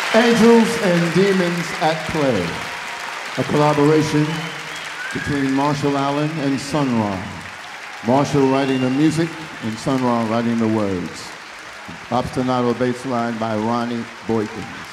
Angels and Demons at Play, a collaboration between Marshall Allen and Sun Ra. Marshall writing the music and Sun Ra writing the words. Obstinato bass line by Ronnie Boykins.